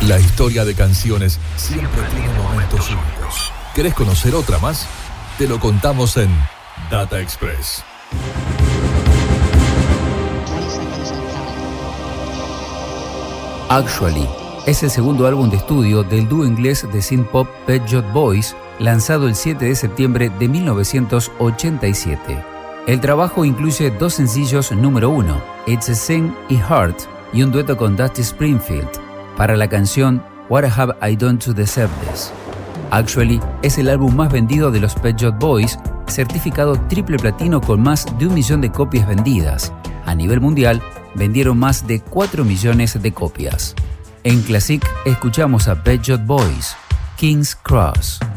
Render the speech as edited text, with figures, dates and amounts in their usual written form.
La historia de canciones siempre tiene momentos únicos. ¿Querés conocer otra más? Te lo contamos en Data Express. Actually es el segundo álbum de estudio del dúo inglés de synth-pop Pet Shop Boys, lanzado el 7 de septiembre de 1987. El trabajo incluye 2 sencillos número 1, It's a Sin y Heart, y un dueto con Dusty Springfield, para la canción What Have I Done to Deserve This. Actually es el álbum más vendido de los Pet Shop Boys, certificado triple platino con más de 1 millón de copias vendidas. A nivel mundial, vendieron más de 4 millones de copias. En Classic escuchamos a Pet Shop Boys, King's Cross.